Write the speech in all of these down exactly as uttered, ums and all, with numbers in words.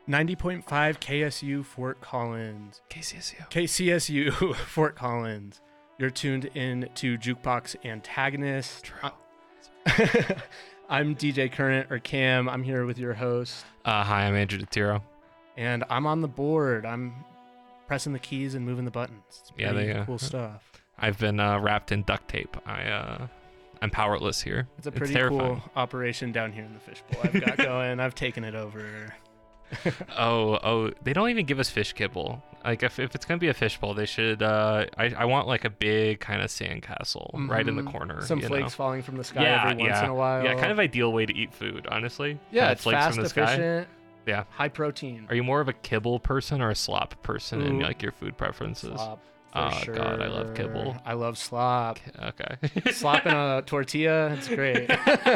ninety point five K S U Fort Collins. K C S U. K C S U Fort Collins. You're tuned in to Jukebox Antagonist. True. I- I'm D J Current, or Cam. I'm here with your host. Uh, hi, I'm Andrew DeTiro. And I'm on the board. I'm pressing the keys and moving the buttons. It's Yeah, pretty they, uh, cool stuff. I've been uh, wrapped in duct tape. I, uh, I'm powerless here. It's a pretty terrifying. cool operation down here in the fishbowl I've got going. I've taken it over. oh, oh, they don't even give us fish kibble. Like, if, if it's going to be a fishbowl, they should, uh, I, I want like a big kind of sandcastle mm-hmm. right in the corner. Some you flakes know? falling from the sky yeah, every once yeah. in a while. Yeah, kind of ideal way to eat food, honestly. Yeah, Kind of it's flakes fast, from the sky. efficient, Yeah. high protein. Are you more of a kibble person or a slop person in Ooh. like your food preferences? Slop, for Oh, sure. God, I love kibble. I love slop. Okay. Slop in a tortilla, it's great.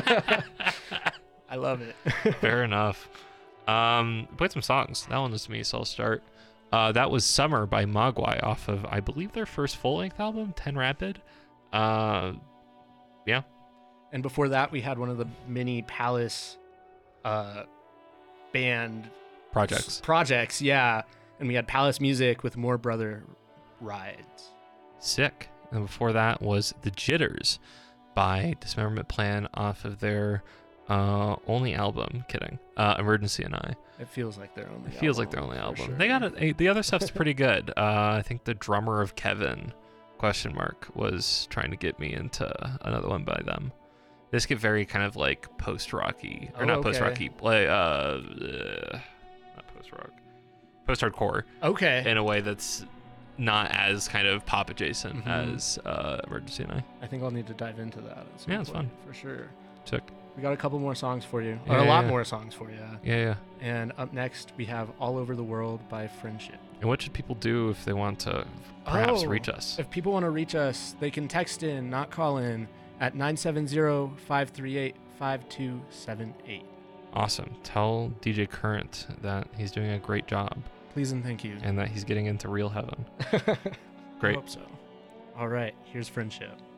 I love it. Fair enough. Um, played some songs. That one was me, so I'll start. Uh, that was Summer by Mogwai off of, I believe, their first full-length album, Ten Rapid. Uh, yeah. And before that, we had one of the mini Palace uh, band Projects. s- projects, yeah. And we had Palace Music with More Brother Rides. Sick. And before that was The Jitters by Dismemberment Plan off of their uh, only album. Kidding. Uh, Emergency and I. It feels like their only It feels album, like their only for album. sure. They got it. The other stuff's pretty good. Uh, I think the drummer of Kevin, question mark, was trying to get me into another one by them. They just get very kind of like post-rocky, or Oh, not okay. post-rocky, like, uh, uh, not post-rock, post-hardcore Okay. in a way that's not as kind of pop adjacent Mhm. as uh, Emergency and I. I think I'll need to dive into that. At some Yeah, it's point, for sure. Sick. We got a couple more songs for you, Yeah, or a lot yeah. more songs for you. Yeah, yeah. And up next, we have All Over the World by Friendship. And what should people do if they want to perhaps Oh, reach us? If people want to reach us, they can text in, not call in, at nine seven zero, five three eight, five two seven eight. Awesome. Tell D J Current that he's doing a great job Please and thank you. and that he's getting into real heaven. I Great. hope so. All right, here's Friendship.